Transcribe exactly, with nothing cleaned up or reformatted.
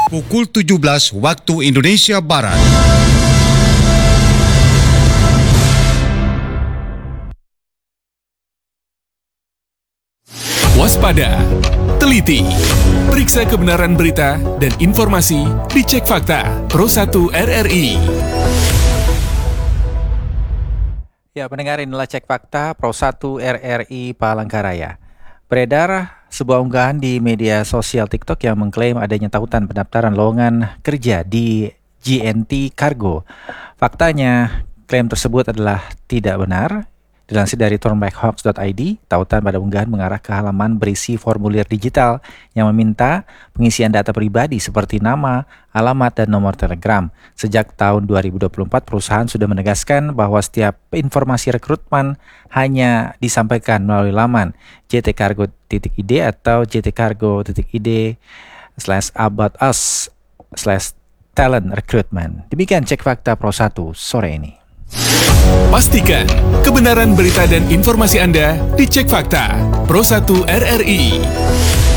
Pukul tujuh belas waktu Indonesia Barat. Waspada, teliti, periksa kebenaran berita dan informasi, dicek fakta Pro satu R R I. Ya, pendengar, inilah Cek Fakta Pro satu R R I Palangkaraya. Beredar sebuah unggahan di media sosial TikTok yang mengklaim adanya tautan pendaftaran lowongan kerja di G N T Cargo. Faktanya, klaim tersebut adalah tidak benar. Dilansir dari turnbackhoax dot I D, tautan pada unggahan mengarah ke halaman berisi formulir digital yang meminta pengisian data pribadi seperti nama, alamat, dan nomor telegram. Sejak tahun dua ribu dua puluh empat, perusahaan sudah menegaskan bahwa setiap informasi rekrutmen hanya disampaikan melalui laman jtcargo titik id atau jtcargo.id slash about us slash talent recruitment. Demikian Cek Fakta Pro satu sore ini. Pastikan kebenaran berita dan informasi Anda dicek fakta Pro satu R R I.